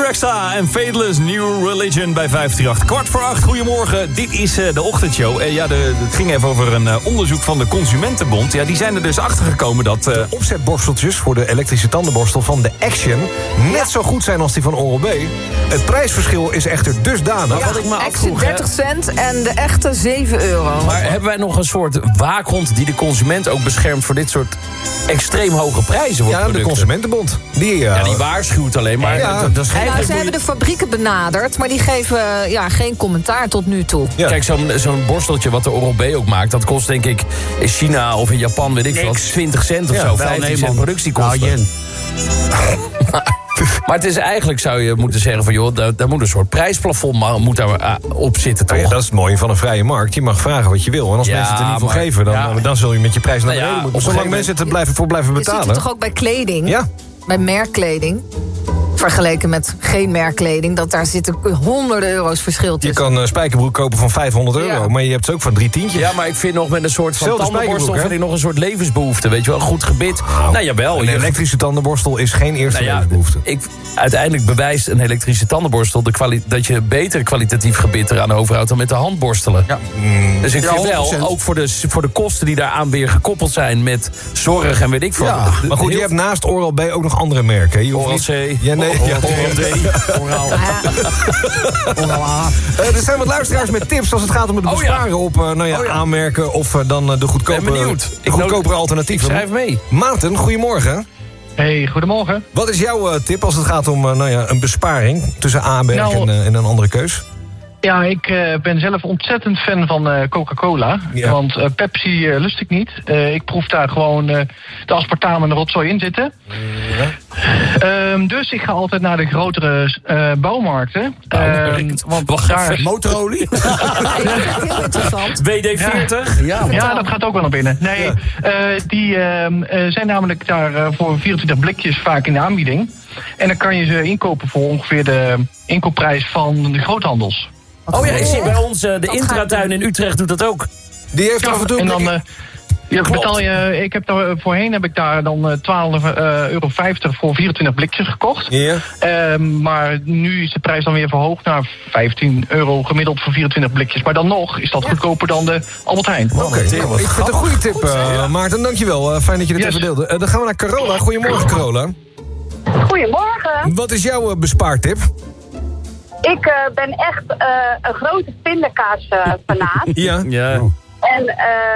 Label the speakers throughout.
Speaker 1: Rexha en Fadeless New Religion bij 538. 7:45, goedemorgen. Dit is de ochtendshow. Het ging even over een onderzoek van de Consumentenbond. Ja, die zijn er dus achter gekomen dat
Speaker 2: de opzetborsteltjes voor de elektrische tandenborstel van de Action net zo goed zijn als die van Oral-B. Het prijsverschil is echter dusdanig.
Speaker 3: Ja,
Speaker 2: wat ik me
Speaker 3: Action 30 cent en de echte €7.
Speaker 4: Maar hebben wij nog een soort waakhond die de consument ook beschermt voor dit soort extreem hoge prijzen voor producten?
Speaker 2: De Consumentenbond. Die
Speaker 4: waarschuwt alleen maar.
Speaker 2: Ja.
Speaker 4: Dat is
Speaker 3: Ze hebben de fabrieken benaderd, maar die geven geen commentaar tot nu toe.
Speaker 2: Ja.
Speaker 4: Kijk, zo'n borsteltje wat de Oral-B ook maakt, dat kost denk ik in China of in Japan, weet ik veel, 20 cent of zo. 15 cent productiekosten. Maar het is eigenlijk, zou je moeten zeggen van, joh, daar moet een soort prijsplafond moet daar op zitten, toch?
Speaker 2: Ja, dat is het mooie van een vrije markt. Je mag vragen wat je wil. En als mensen het er niet voor geven, dan zul je met je prijs naar beneden moeten. Zolang mensen het blijven betalen.
Speaker 3: Je ziet het toch ook bij kleding?
Speaker 2: Ja.
Speaker 3: Bij merkkleding. Vergeleken met geen merkkleding, dat daar zitten honderden euro's verschil tussen.
Speaker 2: Je kan een spijkerbroek kopen van €500, maar je hebt ze ook van 3 tientjes.
Speaker 4: Ja, maar ik vind nog met een soort van tandenborstel vind ik nog een soort levensbehoefte, weet je wel, een goed gebit. Nou jawel.
Speaker 2: Een elektrische tandenborstel is geen eerste levensbehoefte.
Speaker 4: Uiteindelijk bewijst een elektrische tandenborstel dat je beter kwalitatief gebit eraan overhoudt dan met de hand borstelen. Ja. Dus ik vind wel, ook voor de kosten die daaraan weer gekoppeld zijn met zorg en weet ik veel.
Speaker 2: Ja, maar goed, je hebt naast Oral-B ook nog andere merken.
Speaker 4: Oral-C.
Speaker 2: Ja, nee.
Speaker 4: Oral-D.
Speaker 2: Oral-A. Er zijn wat luisteraars met tips als het gaat om het besparen op aanmerken of dan de goedkopere alternatieven.
Speaker 4: Ik schrijf mee.
Speaker 2: Maarten, goedemorgen.
Speaker 5: Hey, goedemorgen.
Speaker 2: Wat is jouw tip als het gaat om een besparing tussen aanmerk en een andere keus?
Speaker 5: Ja, ik ben zelf ontzettend fan van Coca-Cola.
Speaker 2: Ja.
Speaker 5: Want Pepsi lust ik niet. Ik proef daar gewoon de aspartame en de rotzooi in zitten. Ja. Dus ik ga altijd naar de grotere bouwmarkten. Want daar
Speaker 4: motorolie?
Speaker 3: Heel interessant.
Speaker 4: WD-40?
Speaker 5: Ja, dat gaat ook wel naar binnen. Nee, die zijn namelijk daar voor 24 blikjes vaak in de aanbieding. En dan kan je ze inkopen voor ongeveer de inkoopprijs van de groothandels.
Speaker 4: Oh ja, ik zie bij ons, de Intratuin in Utrecht doet dat ook.
Speaker 2: Die heeft af en toe...
Speaker 5: En dan betaal je... Voorheen heb ik daar dan €12,50 voor 24 blikjes gekocht.
Speaker 2: Ja.
Speaker 5: Maar nu is de prijs dan weer verhoogd naar €15 gemiddeld voor 24 blikjes. Maar dan nog is dat goedkoper dan de Albert Heijn.
Speaker 2: Oké, ik vind het een goede tip, Maarten. Dankjewel. Fijn dat je dit even deelde. Dan gaan we naar Carola. Goedemorgen, Carola.
Speaker 6: Goedemorgen.
Speaker 2: Wat is jouw bespaartip?
Speaker 6: Ik ben echt een grote pindakaas-fanaat.
Speaker 2: Ja.
Speaker 6: En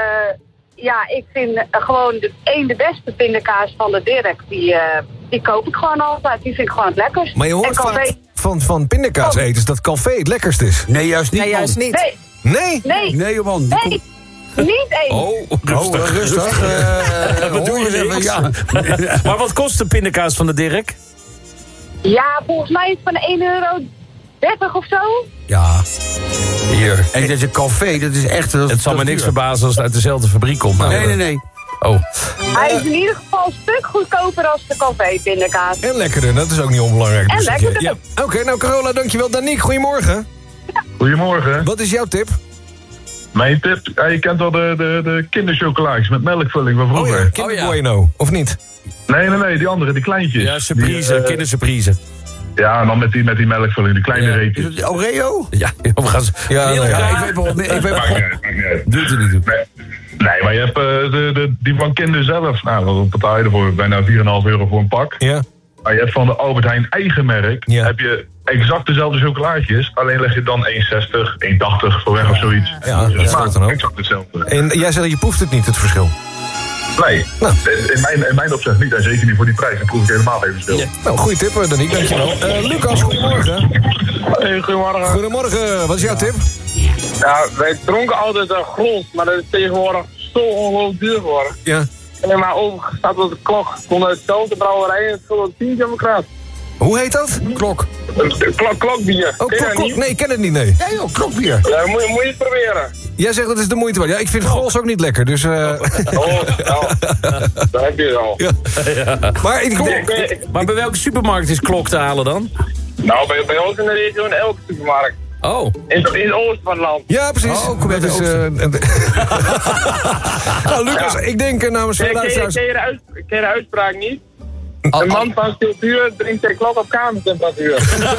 Speaker 6: ik vind gewoon de beste pindakaas van de Dirk. Die koop ik gewoon altijd. Die vind ik gewoon het lekkerst.
Speaker 2: Maar je hoort vaak van pindakaaseters dat Calvé het lekkerst is.
Speaker 4: Nee, juist niet.
Speaker 3: Nee, juist niet.
Speaker 2: Nee?
Speaker 6: Nee,
Speaker 4: man.
Speaker 6: Nee. Niet eens.
Speaker 4: Rustig. Wat doe je even? Ja. Maar wat kost de pindakaas van de Dirk?
Speaker 6: Ja, volgens mij is het van €1,30 of zo.
Speaker 4: Ja. Hier.
Speaker 7: En dat is een café, dat is echt...
Speaker 4: Het zal me niks verbazen als het uit dezelfde fabriek komt.
Speaker 7: Nee.
Speaker 4: Oh.
Speaker 6: Hij is in ieder geval een stuk goedkoper als de Calvé-pindakaas.
Speaker 2: En lekkerder, dat is ook niet onbelangrijk.
Speaker 6: En lekkerder.
Speaker 2: Ja. Oké, nou Carola, dankjewel. Daniek, goedemorgen.
Speaker 8: Goedemorgen.
Speaker 2: Wat is jouw tip?
Speaker 8: Mijn tip, je kent wel de kinderchocolaatjes met melkvulling van vroeger.
Speaker 2: Kinder Bueno, of niet?
Speaker 8: Nee, die andere, die kleintjes.
Speaker 4: Ja, surprise, kindersurprise.
Speaker 8: Ja, en dan met die melkvulling, die kleine reepjes.
Speaker 7: Is het Oreo?
Speaker 4: Ja, we gaan ze...
Speaker 2: Ja,
Speaker 4: ik weet wel. Doet er niet toe.
Speaker 8: Nee, maar je hebt die van Kinder zelf. Nou, wat betaal je ervoor? Bijna €4,5 voor een pak.
Speaker 2: Ja.
Speaker 8: Maar je hebt van de Albert Heijn eigen merk, heb je exact dezelfde chocolaatjes. Alleen leg je dan €1,60, €1,80 voor weg of zoiets.
Speaker 2: Ja, dat scheelt dan ook.
Speaker 8: Exact hetzelfde.
Speaker 2: En jij zegt, je proeft het niet, het verschil.
Speaker 8: Nee, in mijn opzicht niet. En zeker niet voor die prijs. Dan proef ik helemaal even stil.
Speaker 2: Ja. Nou, goede tip, Daniek, dankjewel. Lucas, goedemorgen.
Speaker 9: Hey, goedemorgen.
Speaker 2: Goedemorgen, wat is jouw tip?
Speaker 9: Ja, wij dronken altijd een Grols, maar dat is tegenwoordig zo ongelooflijk duur geworden.
Speaker 2: Ja.
Speaker 9: En maar overgestapt op de klok. Ik kom uit dezelfde brouwerij en het is een tientje aan mijn kraat.
Speaker 2: Hoe heet dat? Klok.
Speaker 9: Klokbier.
Speaker 2: Oh, klok. Nee, ik ken het niet, nee.
Speaker 7: Ja joh, klokbier.
Speaker 9: Ja, moet je het proberen.
Speaker 2: Jij zegt dat is de moeite waard. Ja, ik vind Grols ook niet lekker, dus...
Speaker 9: Nou, daar heb je het al.
Speaker 2: Ja.
Speaker 4: Maar bij welke supermarkt is klok te halen dan?
Speaker 9: Nou, bij ons in de regio in elke supermarkt.
Speaker 4: Oh.
Speaker 9: In het oosten van het land.
Speaker 2: Ja, precies.
Speaker 4: Oh,
Speaker 2: dat is, nou, Lucas, ik denk namens veel luisteraars...
Speaker 9: Ik ken de uitspraak niet. Een man van cultuur drinkt zijn klok op kamertemperatuur.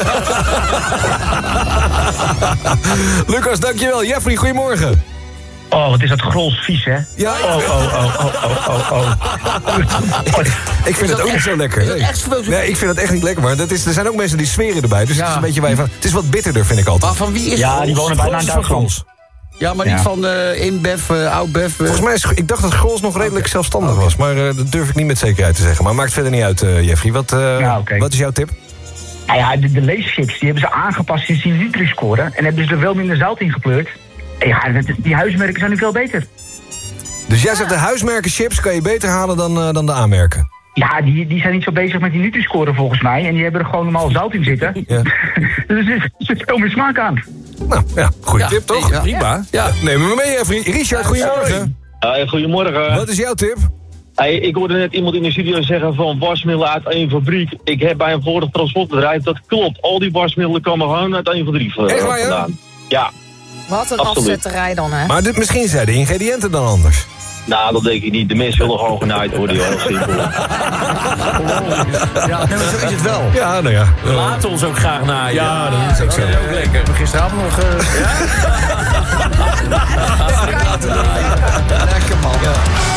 Speaker 2: Lucas, dankjewel. Jeffrey, goedemorgen.
Speaker 10: Oh, wat is dat grols vies, hè?
Speaker 2: Ja.
Speaker 10: Oh.
Speaker 2: Ik vind het ook niet zo lekker. Nee, ik vind het echt niet lekker. Maar er zijn ook mensen die zweren erbij. Dus het is een beetje het is wat bitterder, vind ik altijd.
Speaker 11: Maar van wie is
Speaker 10: Ja, die wonen bijna in Duitsland.
Speaker 11: Ja, maar niet van InBev, Oudbev.
Speaker 2: Volgens mij ik dacht dat Grols nog redelijk zelfstandig was. Maar dat durf ik niet met zekerheid te zeggen. Maar maakt verder niet uit, Jeffrey. Wat is jouw tip?
Speaker 10: Nou ja, de leeschips, die hebben ze aangepast sinds die Nutri-score. En hebben ze er wel minder zout in gepleurd. En ja, die huismerken zijn nu veel beter.
Speaker 2: Dus jij zegt de huismerken chips kan je beter halen dan de aanmerken?
Speaker 10: Ja, die zijn niet zo bezig met die Nutri-score volgens mij. En die hebben er gewoon normaal zout in zitten. Ja. Dus er zit veel meer smaak aan.
Speaker 2: Nou ja, goede tip toch?
Speaker 4: Ja, prima. Ja.
Speaker 2: Neem me mee, Jeffrey. Richard, goedemorgen.
Speaker 12: Goedemorgen.
Speaker 2: Wat is jouw tip?
Speaker 12: Hey, ik hoorde net iemand in de studio zeggen van wasmiddelen uit één fabriek. Ik heb bij een vorig transportbedrijf, dat klopt. Al die wasmiddelen komen gewoon uit één fabriek vandaan. Ja.
Speaker 3: Wat een afzetterij dan, hè?
Speaker 2: Maar misschien zijn de ingrediënten dan anders.
Speaker 12: Nou, dat denk ik niet. De mensen willen gewoon genaaid worden, joh. Heel simpel.
Speaker 11: Ja, maar zo is het wel.
Speaker 2: Ja, nou ja.
Speaker 4: We laten ons ook graag naaien.
Speaker 2: Ja, dat is ook zo.
Speaker 4: Dat is ook lekker.
Speaker 11: Gisteravond nog...
Speaker 4: Ja?
Speaker 11: Lekker man.